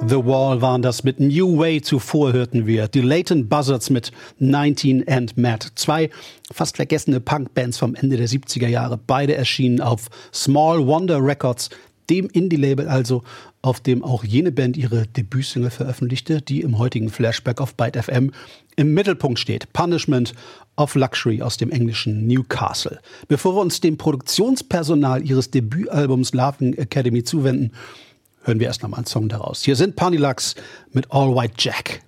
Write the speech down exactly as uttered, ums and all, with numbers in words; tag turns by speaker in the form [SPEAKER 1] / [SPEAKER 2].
[SPEAKER 1] The Wall waren das mit New Way. Zuvor hörten wir die Leighton Buzzards mit neunzehn and Mad. Zwei fast vergessene Punkbands vom Ende der siebziger Jahre. Beide erschienen auf Small Wonder Records, dem Indie-Label also, auf dem auch jene Band ihre Debütsingle veröffentlichte, die im heutigen Flashback auf Byte F M im Mittelpunkt steht. Punishment of Luxury aus dem englischen Newcastle. Bevor wir uns dem Produktionspersonal ihres Debütalbums Laughing Academy zuwenden, hören wir erst noch mal einen Song daraus. Hier sind Parnilux mit All White Jack.